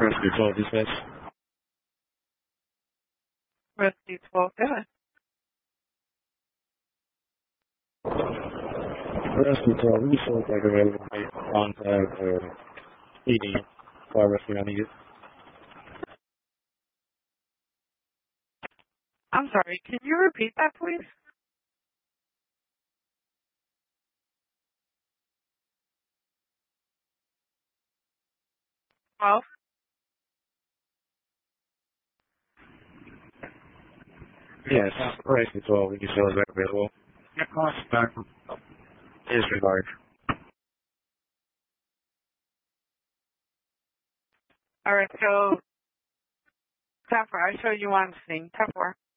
Rescue 12 dispatch. Rescue 12, go ahead. Rescue 12, we still like available contact ED fire rescue I need. I'm sorry, can you repeat that, please? Well, Yes, Rescue 12, we still is available. Yeah, call us back. Disregard. all right, so 10-4, I show you on scene. 10-4.